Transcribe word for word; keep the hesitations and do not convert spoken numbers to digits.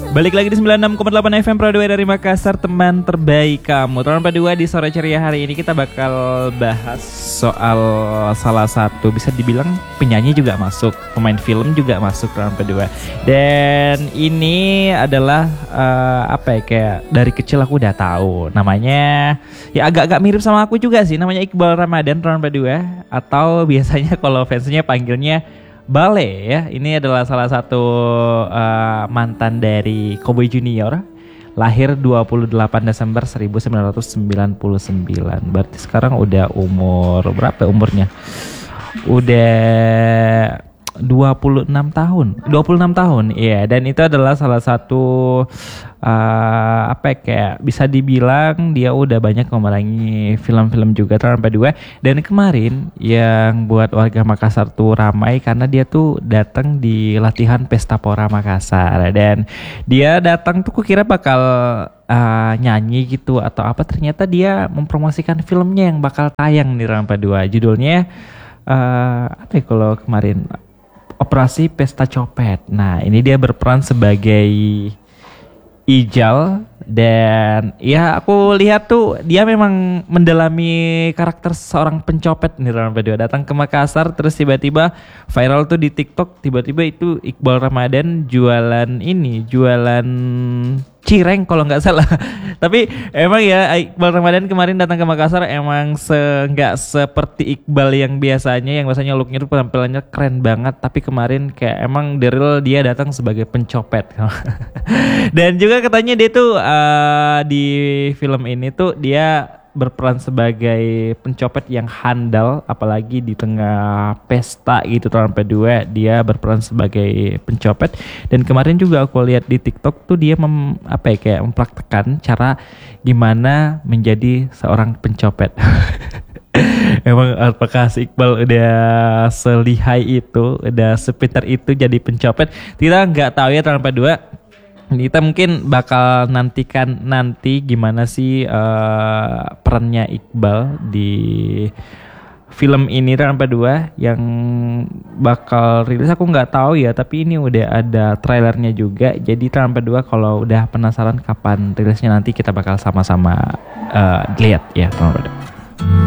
Balik lagi di sembilan puluh enam koma delapan F M Pro dua dari Makassar, teman terbaik kamu. Teman dua di sore ceria hari ini kita bakal bahas soal salah satu, bisa dibilang penyanyi juga masuk, pemain film juga masuk teman dua. Dan ini adalah uh, apa ya, kayak dari kecil aku udah tahu. Namanya ya agak-agak mirip sama aku juga sih, namanya Iqbal Ramadan teman dua, atau biasanya kalau fansnya panggilnya Bale ya. Ini adalah salah satu uh, mantan dari Cowboy Junior. Lahir dua puluh delapan Desember seribu sembilan ratus sembilan puluh sembilan. Berarti sekarang udah umur berapa umurnya? Udah dua puluh enam tahun. dua puluh enam tahun. Iya, dan itu adalah salah satu uh, apa ya, kayak bisa dibilang dia udah banyak memerangi film-film juga tanpa dua. Dan kemarin yang buat warga Makassar tuh ramai karena dia tuh datang di latihan Pesta Pora Makassar, dan dia datang tuh kukira bakal uh, nyanyi gitu atau apa, ternyata dia mempromosikan filmnya yang bakal tayang di Rampa dua. Judulnya uh, apa ya kalau kemarin, Operasi Pesta Copet. Nah, ini dia berperan sebagai Ijal, dan ya aku lihat tuh dia memang mendalami karakter seorang pencopet nih Rampa dua. Datang ke Makassar terus tiba-tiba viral tuh di TikTok, tiba-tiba itu Iqbal Ramadan jualan ini, jualan cireng kalau nggak salah. Tapi emang ya Iqbal Ramadan kemarin datang ke Makassar emang se nggak seperti Iqbal yang biasanya, yang biasanya looknya tuh penampilannya keren banget. Tapi kemarin kayak emang the real dia datang sebagai pencopet. Dan juga katanya dia tuh uh, di film ini tuh dia berperan sebagai pencopet yang handal, apalagi di tengah pesta gitu tanpa dua, dia berperan sebagai pencopet. Dan kemarin juga aku lihat di TikTok tuh dia mem, apa ya, kayak mempraktekkan cara gimana menjadi seorang pencopet. Emang apakah si Iqbal udah selihai itu, udah sepintar itu jadi pencopet? Kita nggak tahu ya tanpa dua. Kita mungkin bakal nantikan nanti gimana sih uh, perannya Iqbal di film ini Rampa dua yang bakal rilis. Aku nggak tahu ya, tapi ini udah ada trailernya juga. Jadi Rampa dua kalau udah penasaran kapan rilisnya nanti kita bakal sama-sama uh, lihat ya Rampa dua.